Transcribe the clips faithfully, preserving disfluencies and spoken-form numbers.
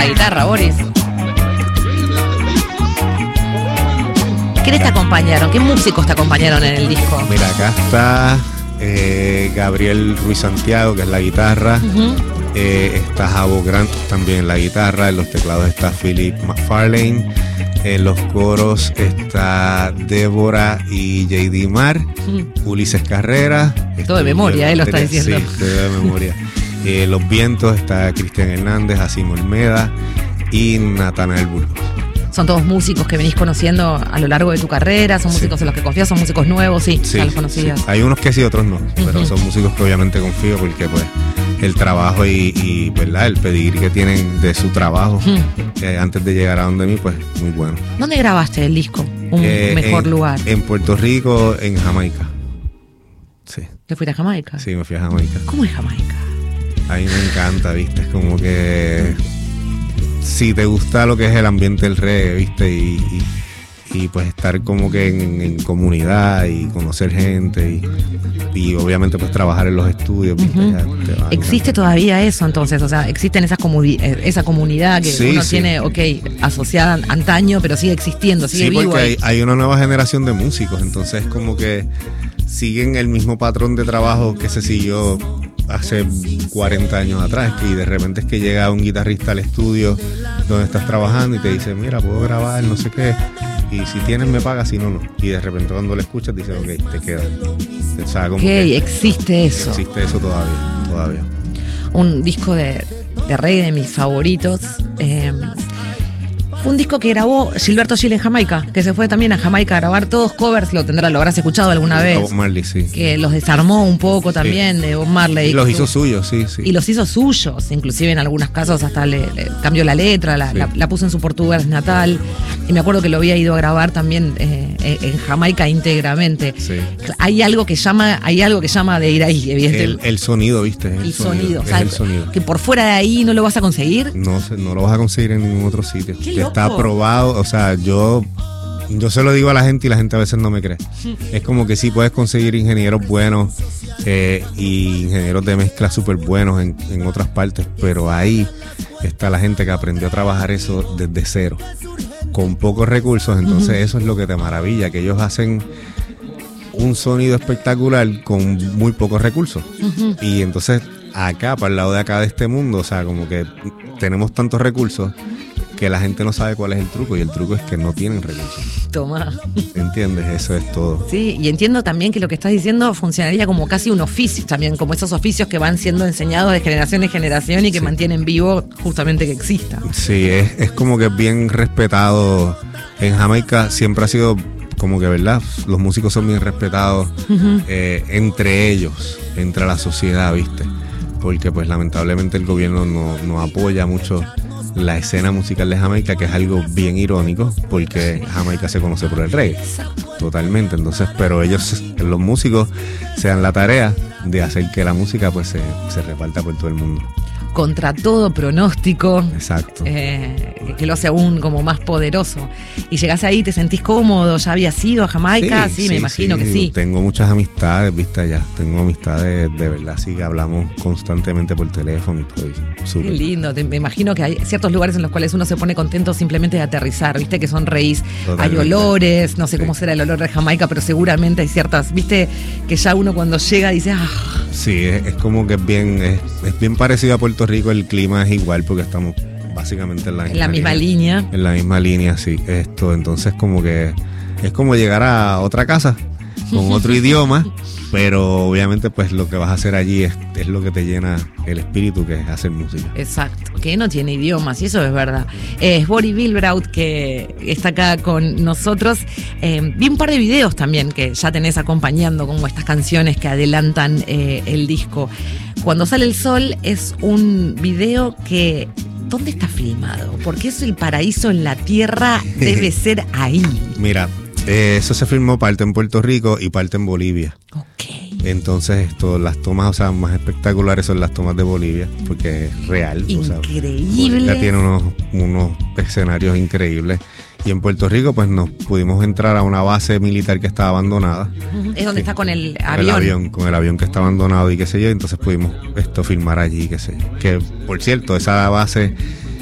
la guitarra, Boris. ¿Quiénes te acompañaron? ¿Qué músicos te acompañaron en el disco? Mira, acá está eh, Gabriel Ruiz Santiago, que es la guitarra. Uh-huh. eh, está Javo Grant también en la guitarra. En los teclados está Philip McFarlane. En los coros está Débora y J D Mar. Uh-huh. Ulises Carrera. Todo de memoria, él lo está diciendo. Sí, todo de memoria. eh, los vientos está Cristian Hernández, Asim Olmeda y Natanael Burgos. ¿Son todos músicos que venís conociendo a lo largo de tu carrera? ¿Son músicos sí. en los que confías? ¿Son músicos nuevos? Sí, sí ya los conocías. Sí. Hay unos que sí, otros no. Uh-huh. Pero son músicos que obviamente confío porque pues el trabajo y, y ¿verdad? El pedigrí que tienen de su trabajo uh-huh. eh, antes de llegar a donde mí, pues muy bueno. ¿Dónde grabaste el disco? Un eh, mejor en, lugar. En Puerto Rico, en Jamaica. Sí. ¿Te fuiste a Jamaica? Sí, me fui a Jamaica. ¿Cómo es Jamaica? A mí me encanta, ¿viste? Es como que... si te gusta lo que es el ambiente del reggae, ¿viste? Y, y, y pues estar como que en, en comunidad y conocer gente y, y obviamente pues trabajar en los estudios, ¿viste? Uh-huh. Ya te va ¿Existe todavía eso entonces? O sea, ¿existen esas comuni- esa comunidad que sí, uno sí. tiene, ok, asociada antaño, pero sigue existiendo, sigue sí, vivo? Sí, porque ahí? hay, hay una nueva generación de músicos, entonces como que siguen el mismo patrón de trabajo que se siguió hace cuarenta años atrás, y de repente es que llega un guitarrista al estudio donde estás trabajando y te dice, mira, puedo grabar, no sé qué, y si tienes me pagas, si no, no. Y de repente cuando lo escuchas dices, ok, te queda. O sea, como ok, que existe eso. Existe eso todavía, todavía. Un disco de, de reggae de mis favoritos. Eh, fue un disco que grabó Gilberto Gil en Jamaica, que se fue también a Jamaica a grabar todos covers, lo tendrás, lo habrás escuchado alguna vez. Bob Marley, sí. Que los desarmó un poco también, sí. de Bob Marley. Y los hizo suyos, sí, sí. Y los hizo suyos, inclusive en algunos casos hasta le, le cambió la letra, la, sí. la, la puso en su portugués natal. Y me acuerdo que lo había ido a grabar también eh, en Jamaica íntegramente. Sí. Hay algo que llama, hay algo que llama de ir ahí, evidentemente. El, el sonido, ¿viste? El, el sonido, sonido. O sea, el sonido. Que por fuera de ahí no lo vas a conseguir. No, no lo vas a conseguir en ningún otro sitio. Qué loco. Está probado, o sea, yo yo se lo digo a la gente y la gente a veces no me cree. Es como que sí puedes conseguir ingenieros buenos eh, y ingenieros de mezcla súper buenos en, en otras partes, pero ahí está la gente que aprendió a trabajar eso desde cero, con pocos recursos, entonces uh-huh. eso es lo que te maravilla, que ellos hacen un sonido espectacular con muy pocos recursos. Uh-huh. Y entonces acá, para el lado de acá de este mundo, o sea, como que tenemos tantos recursos que la gente no sabe cuál es el truco, y el truco es que no tienen recursos. Toma. ¿Entiendes? Eso es todo. Sí, y entiendo también que lo que estás diciendo funcionaría como casi un oficio, también como esos oficios que van siendo enseñados de generación en generación y que sí. mantienen vivo justamente que exista. Sí, es, es como que es bien respetado. En Jamaica siempre ha sido como que, ¿verdad? Los músicos son bien respetados uh-huh. eh, entre ellos, entre la sociedad, ¿viste? Porque pues lamentablemente el gobierno no, no apoya mucho la escena musical de Jamaica, que es algo bien irónico, porque Jamaica se conoce por el reggae. Totalmente. Entonces, pero ellos, los músicos, se dan la tarea de hacer que la música pues se, se reparta por todo el mundo. Contra todo pronóstico. Exacto. Eh, que lo hace aún como más poderoso. Y llegás ahí, te sentís cómodo, ya habías ido a Jamaica, sí, sí, sí me imagino sí. que sí. Tengo muchas amistades, viste allá. Tengo amistades de verdad, así que hablamos constantemente por teléfono y todo eso. Qué lindo, te, me imagino que hay ciertos lugares en los cuales uno se pone contento simplemente de aterrizar, viste que sonreís. Totalmente. Hay olores, no sé sí. cómo será el olor de Jamaica, pero seguramente hay ciertas, viste, que ya uno cuando llega dice, ah. Sí, es, es como que es bien, es, es bien parecido a Puerto Rico, el clima es igual porque estamos básicamente en la, en la misma línea. línea. En la misma línea, sí. Esto, entonces como que es como llegar a otra casa con otro idioma, pero obviamente pues lo que vas a hacer allí es, es lo que te llena el espíritu, que es hacer música. Exacto, que no tiene idiomas, y eso es verdad. Eh, es Boris Bilbraut, que está acá con nosotros. Eh, vi un par de videos también que ya tenés acompañando como estas canciones que adelantan eh, el disco. Cuando sale el sol es un video que... ¿Dónde está filmado? Porque es el paraíso en la tierra, debe ser ahí. Mira, eh, eso se filmó parte en Puerto Rico y parte en Bolivia. Ok. Entonces, esto, las tomas, o sea, más espectaculares son las tomas de Bolivia, porque es real. Increíble. O sea, Bolivia tiene unos, unos escenarios increíbles. Y en Puerto Rico, pues nos pudimos entrar a una base militar que estaba abandonada. Es donde sí. está con el avión. Con el avión, con el avión que está abandonado y qué sé yo. Entonces pudimos esto filmar allí, qué sé yo. Que, por cierto, esa base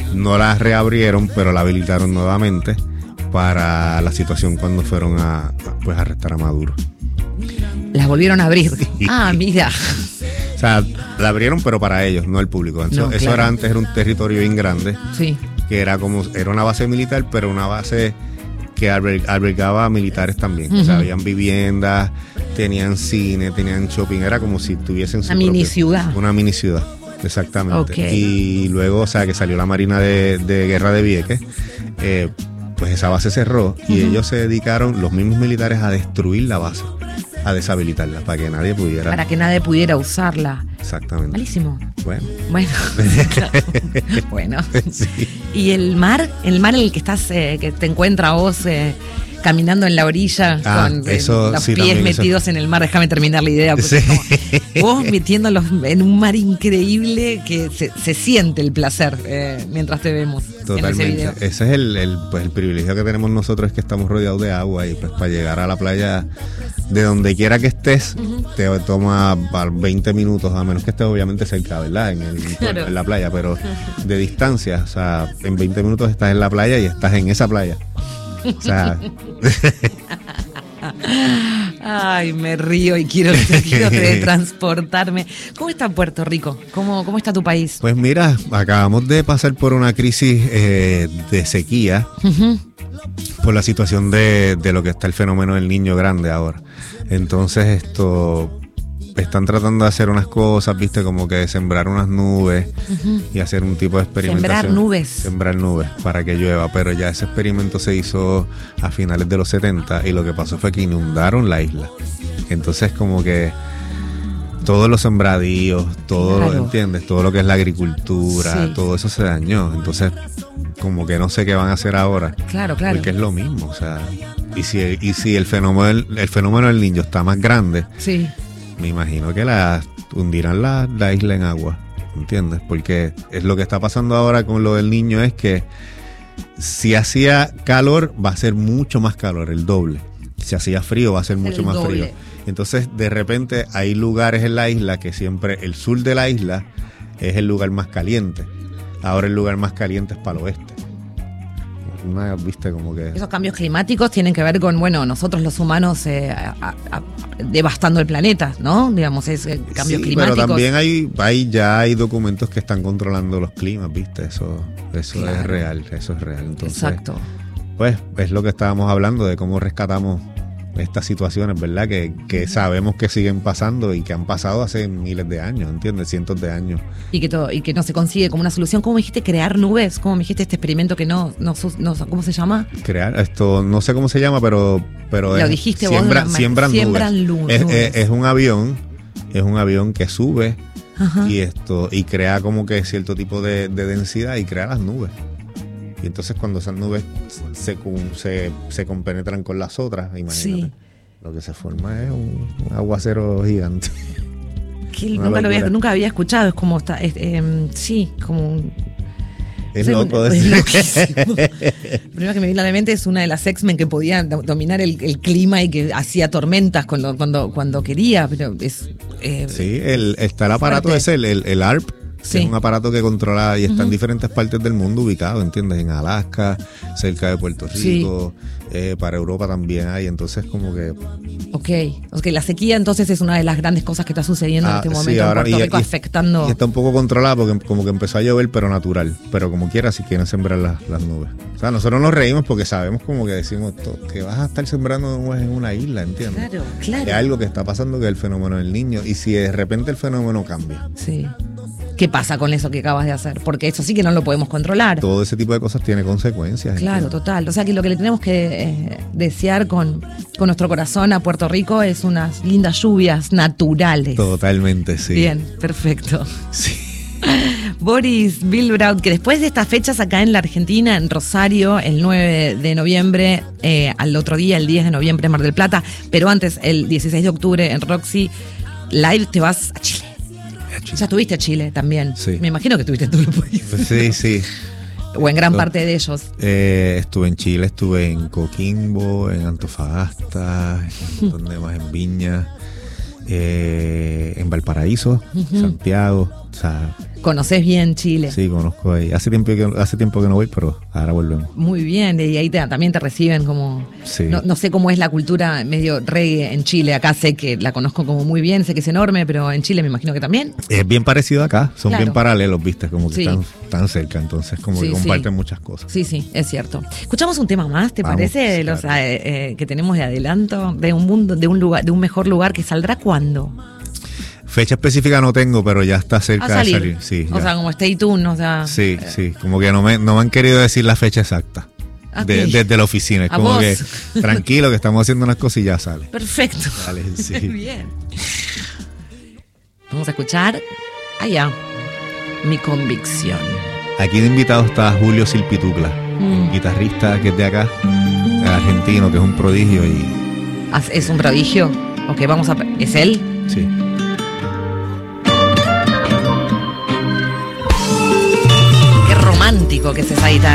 no la reabrieron, pero la habilitaron nuevamente para la situación cuando fueron a, pues, a arrestar a Maduro. Las volvieron a abrir. Sí. Ah, mira. O sea, la abrieron, pero para ellos, no al público. Eso, No, eso claro. era antes, era un territorio bien grande, Sí. que era como, era una base militar, pero una base que alber- albergaba militares también. Uh-huh. O sea, habían viviendas, tenían cine, tenían shopping, era como si tuviesen su Una mini propio- ciudad. Una mini ciudad, exactamente. Ok. Y luego, o sea, que salió la Marina de, de Guerra de Vieques, eh, pues esa base cerró y Uh-huh. ellos se dedicaron, los mismos militares, a destruir la base, a deshabilitarla, para que nadie pudiera. Para que nadie pudiera usarla. Exactamente. Malísimo. Bueno. Bueno. Claro. Bueno. Sí. ¿Y el mar? El mar en el que estás, eh, que te encuentra vos eh, caminando en la orilla Ah, con eh, eso los sí, pies también, eso. metidos en el mar? Déjame terminar la idea. Porque Sí. es como vos metiéndolos en un mar increíble que se, se siente el placer eh, mientras te vemos en ese Totalmente. video. Ese es el, el, pues el privilegio que tenemos nosotros, es que estamos rodeados de agua y pues para llegar a la playa, de donde quiera que estés, uh-huh. te toma veinte minutos, a menos que estés obviamente cerca, ¿verdad? En, el, Claro. en la playa, pero de distancia, o sea, en veinte minutos estás en la playa y estás en esa playa. O sea... Ay, me río y quiero, quiero transportarme. ¿Cómo está Puerto Rico? ¿Cómo, cómo está tu país? Pues mira, acabamos de pasar por una crisis eh, de sequía, Uh-huh. por la situación de, de lo que está el fenómeno del Niño grande ahora. Entonces esto, están tratando de hacer unas cosas, viste, como que sembrar unas nubes Uh-huh. y hacer un tipo de experimentación. Sembrar nubes. Sembrar nubes para que llueva, pero ya ese experimento se hizo a finales de los setenta y lo que pasó fue que inundaron la isla. Entonces como que todos los sembradíos, todo, Claro. ¿entiendes? Todo lo que es la agricultura, Sí. todo eso se dañó. Entonces como que no sé qué van a hacer ahora. Claro, claro. Porque es lo mismo, o sea, y si, y si el fenómeno del, el fenómeno del Niño está más grande, Sí. me imagino que la hundirán la, la isla en agua, ¿entiendes? Porque es lo que está pasando ahora con lo del Niño, es que si hacía calor va a ser mucho más calor, el doble. Si hacía frío va a ser mucho El más doble. frío. Entonces de repente hay lugares en la isla que siempre el sur de la isla es el lugar más caliente. Ahora el lugar más caliente es para el oeste. Una, viste, como que... Esos cambios climáticos tienen que ver con, bueno, nosotros los humanos eh, a- a- a- devastando el planeta, ¿no? Digamos, es eh, cambios Sí, climáticos. pero también hay, hay ya hay documentos que están controlando los climas, ¿viste? Eso, eso Claro. es real, eso es real. Entonces, Exacto. pues es lo que estábamos hablando de cómo rescatamos estas situaciones, ¿verdad? Que, que sabemos que siguen pasando y que han pasado hace miles de años, ¿entiendes? Cientos de años. Y que todo, y que no se consigue como una solución. ¿Cómo me dijiste crear nubes? ¿Cómo me dijiste este experimento que no, no, sus- no ¿cómo se llama? Crear esto, no sé cómo se llama, pero, pero Lo es- dijiste vos de siembra- una ma- siembran siembran nubes. lu- Es, nubes. es- es un avión, es un avión que sube Ajá. y esto y crea como que cierto tipo de, de densidad y crea las nubes. Y entonces cuando esas nubes se, cum- se, se compenetran con las otras, imagínate, Sí. lo que se forma es un, un aguacero gigante. Que Una nunca, lo había, locura. nunca había escuchado. Es como está, es, em, sí, como un. Es Sí, loco es decir. loquísimo. Lo primero que me vino a la mente es una de las X-Men que podía do- dominar el, el clima y que hacía tormentas cuando, cuando, cuando quería, pero es... eh, Sí, el, está el aparato Fuerte. ese, el, el, el A R P, Sí. que es un aparato que controla y está Ujú. en diferentes partes del mundo ubicado, ¿entiendes? En Alaska, cerca de Puerto Sí. Rico, eh, para Europa también hay, entonces como que... Ok, ok, la sequía entonces es una de las grandes cosas que está sucediendo Ah, en este sí, momento ahora- en Puerto y- Rico, y- afectando... Y está un poco controlada porque como que empezó a llover, pero natural. Pero como quiera, si quieren sembrar las, las nubes. O sea, nosotros nos reímos porque sabemos como que decimos to- que vas a estar sembrando nubes en una isla, ¿entiendes? Claro, claro. Es algo que está pasando, que es el fenómeno del Niño. Y si de repente el fenómeno cambia, Sí. ¿Qué pasa con eso que acabas de hacer? Porque eso sí que no lo podemos controlar. todo ese tipo de cosas tiene consecuencias. Claro, ¿entiendes? total. O sea que lo que le tenemos que eh, desear con, con nuestro corazón a Puerto Rico es unas lindas lluvias naturales. Totalmente, sí. Bien, perfecto. Sí. Boris Bilbraud, que después de estas fechas acá en la Argentina, en Rosario, el nueve de noviembre, eh, al otro día, el diez de noviembre en Mar del Plata, pero antes, el dieciséis de octubre en Roxy Live, te vas a Chile. Ya estuviste a Chile también. Sí. Me imagino que estuviste en todos los países. Sí, sí. O en gran No. parte de ellos. Eh, estuve en Chile, estuve en Coquimbo, en Antofagasta, en un montón de más, en Viña, eh, en Valparaíso, Ujú. Santiago, o sea, ¿Conocés bien Chile? Sí, conozco ahí. Hace tiempo que, hace tiempo que no voy, pero ahora volvemos. Muy bien, y ahí te, también te reciben como... Sí. No, no sé cómo es la cultura medio reggae en Chile. Acá sé que la conozco como muy bien, sé que es enorme, pero en Chile me imagino que también. Es bien parecido acá, son Claro. bien paralelos, viste, como que Sí. están, están cerca, entonces como Sí, que comparten sí. muchas cosas. Sí, sí, es cierto. Escuchamos un tema más, ¿te Vamos, parece? De los claro. eh, eh, que tenemos de adelanto, de un mundo, de un lugar, de un mejor lugar que saldrá ¿cuándo? Fecha específica no tengo, pero ya está cerca A salir. de salir. Sí, o ya. sea, como Stay Tuned, o sea. sí, sí, como que no me, no me han querido decir la fecha exacta. Ok. De- desde la oficina. Es ¿A como vos? que tranquilo que estamos haciendo unas cosas y ya sale. Perfecto. Dale, sí. Bien. Vamos a escuchar allá Mi Convicción. Aquí de invitado está Julio Silpitucla, Mm. un guitarrista que es de acá, argentino, que es un prodigio y ¿Es un prodigio? Ok, vamos a... ¿Es él? sí. Qué romántico que es esa guitarra.